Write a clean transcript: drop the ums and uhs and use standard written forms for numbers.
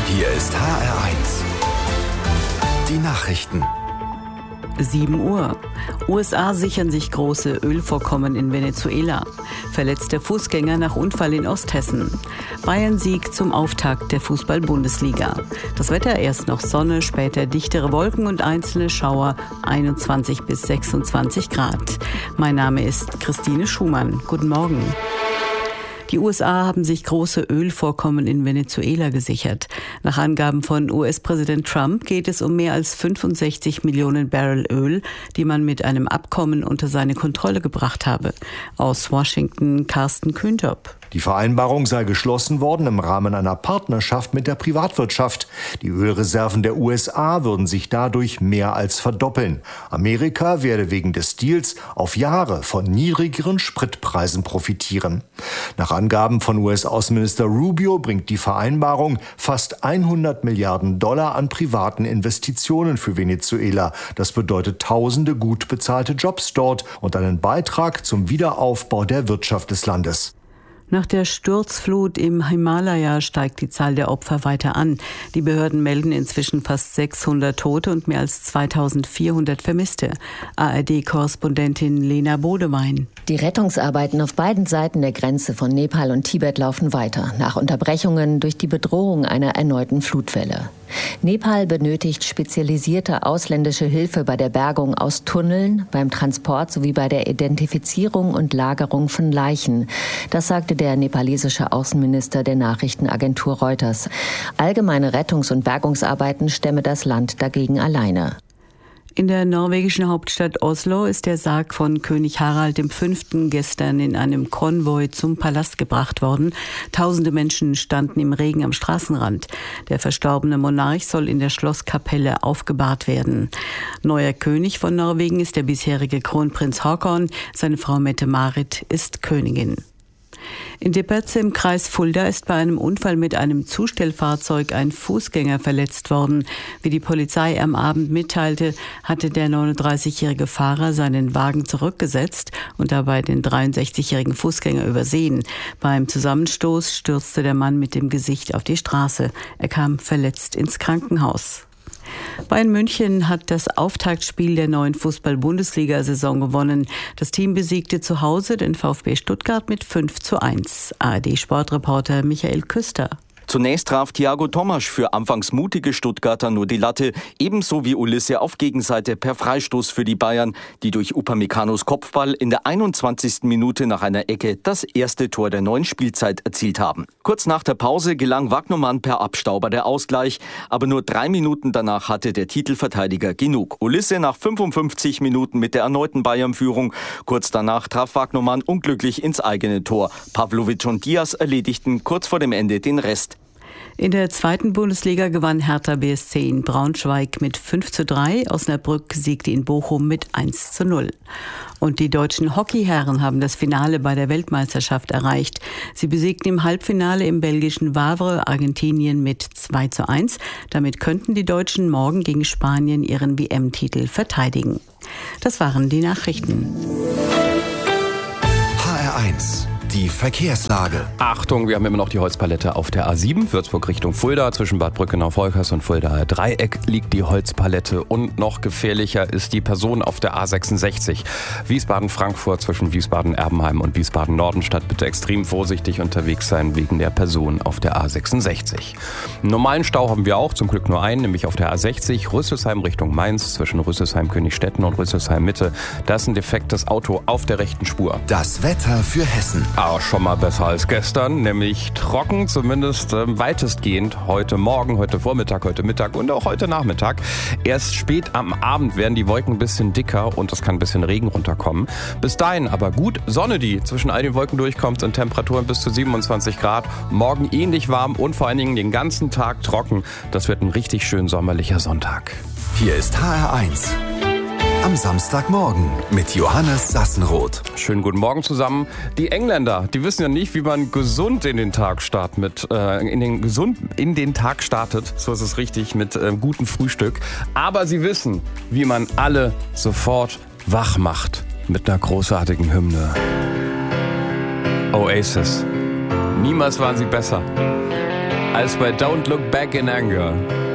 Hier ist HR1. Die Nachrichten. 7 Uhr. USA sichern sich große Ölvorkommen in Venezuela. Verletzter Fußgänger nach Unfall in Osthessen. Bayern-Sieg zum Auftakt der Fußball-Bundesliga. Das Wetter: erst noch Sonne, später dichtere Wolken und einzelne Schauer, 21 bis 26 Grad. Mein Name ist Christine Schumann. Guten Morgen. Die USA haben sich große Ölvorkommen in Venezuela gesichert. Nach Angaben von US-Präsident Trump geht es um mehr als 65 Millionen Barrel Öl, die man mit einem Abkommen unter seine Kontrolle gebracht habe. Aus Washington Carsten Kühntop. Die Vereinbarung sei geschlossen worden im Rahmen einer Partnerschaft mit der Privatwirtschaft. Die Ölreserven der USA würden sich dadurch mehr als verdoppeln. Amerika werde wegen des Deals auf Jahre von niedrigeren Spritpreisen profitieren. Nach Angaben von US-Außenminister Rubio bringt die Vereinbarung fast 100 Milliarden Dollar an privaten Investitionen für Venezuela. Das bedeutet tausende gut bezahlte Jobs dort und einen Beitrag zum Wiederaufbau der Wirtschaft des Landes. Nach der Sturzflut im Himalaya steigt die Zahl der Opfer weiter an. Die Behörden melden inzwischen fast 600 Tote und mehr als 2400 Vermisste. ARD-Korrespondentin Lena Bodewein. Die Rettungsarbeiten auf beiden Seiten der Grenze von Nepal und Tibet laufen weiter, nach Unterbrechungen durch die Bedrohung einer erneuten Flutwelle. Nepal benötigt spezialisierte ausländische Hilfe bei der Bergung aus Tunneln, beim Transport sowie bei der Identifizierung und Lagerung von Leichen. Das sagte der nepalesische Außenminister der Nachrichtenagentur Reuters. Allgemeine Rettungs- und Bergungsarbeiten stemme das Land dagegen alleine. In der norwegischen Hauptstadt Oslo ist der Sarg von König Harald V. gestern in einem Konvoi zum Palast gebracht worden. Tausende Menschen standen im Regen am Straßenrand. Der verstorbene Monarch soll in der Schlosskapelle aufgebahrt werden. Neuer König von Norwegen ist der bisherige Kronprinz Haakon. Seine Frau Mette-Marit ist Königin. In Debrecen im Kreis Fulda ist bei einem Unfall mit einem Zustellfahrzeug ein Fußgänger verletzt worden. Wie die Polizei am Abend mitteilte, hatte der 39-jährige Fahrer seinen Wagen zurückgesetzt und dabei den 63-jährigen Fußgänger übersehen. Beim Zusammenstoß stürzte der Mann mit dem Gesicht auf die Straße. Er kam verletzt ins Krankenhaus. Bayern München hat das Auftaktspiel der neuen Fußball-Bundesliga-Saison gewonnen. Das Team besiegte zu Hause den VfB Stuttgart mit 5:1. ARD-Sportreporter Michael Küster. Zunächst traf Thiago Tomasch für anfangs mutige Stuttgarter nur die Latte, ebenso wie Ulisse auf Gegenseite per Freistoß für die Bayern, die durch Upamecano's Kopfball in der 21. Minute nach einer Ecke das erste Tor der neuen Spielzeit erzielt haben. Kurz nach der Pause gelang Wagnermann per Abstauber der Ausgleich, aber nur 3 Minuten danach hatte der Titelverteidiger genug. Ulisse nach 55 Minuten mit der erneuten Bayern-Führung. Kurz danach traf Wagnermann unglücklich ins eigene Tor. Pavlovic und Diaz erledigten kurz vor dem Ende den Rest. In der zweiten Bundesliga gewann Hertha BSC in Braunschweig mit 5:3. Osnabrück siegte in Bochum mit 1:0. Und die deutschen Hockeyherren haben das Finale bei der Weltmeisterschaft erreicht. Sie besiegten im Halbfinale im belgischen Wavre Argentinien mit 2:1. Damit könnten die Deutschen morgen gegen Spanien ihren WM-Titel verteidigen. Das waren die Nachrichten. HR1. Die Verkehrslage. Achtung, wir haben immer noch die Holzpalette auf der A7, Würzburg Richtung Fulda. Zwischen Bad Brückenau-Volkers und Fuldaer Dreieck liegt die Holzpalette. Und noch gefährlicher ist die Person auf der A66. Wiesbaden-Frankfurt zwischen Wiesbaden-Erbenheim und Wiesbaden-Nordenstadt. Bitte extrem vorsichtig unterwegs sein wegen der Person auf der A66. Einen normalen Stau haben wir auch, zum Glück nur einen, nämlich auf der A60 Rüsselsheim Richtung Mainz zwischen Rüsselsheim-Königstetten und Rüsselsheim-Mitte. Da ist ein defektes Auto auf der rechten Spur. Das Wetter für Hessen. Aber schon mal besser als gestern, nämlich trocken, zumindest weitestgehend heute Morgen, heute Vormittag, heute Mittag und auch heute Nachmittag. Erst spät am Abend werden die Wolken ein bisschen dicker und es kann ein bisschen Regen runterkommen. Bis dahin aber gut Sonne, die zwischen all den Wolken durchkommt und Temperaturen bis zu 27 Grad. Morgen ähnlich warm und vor allen Dingen den ganzen Tag trocken. Das wird ein richtig schön sommerlicher Sonntag. Hier ist HR1. Am Samstagmorgen mit Johannes Sassenroth. Schönen guten Morgen zusammen. Die Engländer, die wissen ja nicht, wie man gesund in den Tag startet, so ist es richtig, mit gutem Frühstück. Aber sie wissen, wie man alle sofort wach macht mit einer großartigen Hymne. Oasis. Niemals waren sie besser. als bei Don't Look Back in Anger.